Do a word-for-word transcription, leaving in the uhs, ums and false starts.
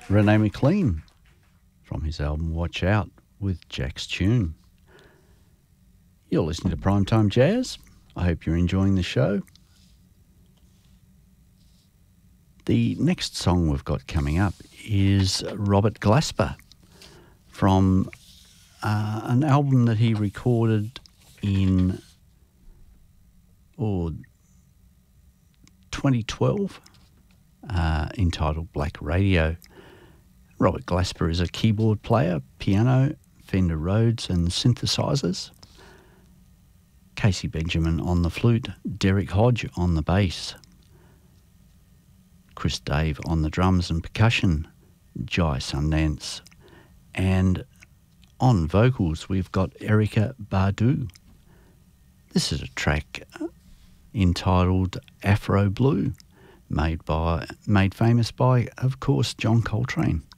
Renee McLean from his album Watch Out with Jack's Tune. You're listening to Primetime Jazz. I hope you're enjoying the show. The next song we've got coming up is Robert Glasper from uh, an album that he recorded in oh, twenty twelve uh, entitled Black Radio. Robert Glasper is a keyboard player, piano, Fender Rhodes and synthesizers. Casey Benjamin on the flute, Derek Hodge on the bass, Chris Dave on the drums and percussion, Jai Sundance, and on vocals we've got Erykah Badu. This is a track entitled Afro Blue, made by made famous by, of course, John Coltrane.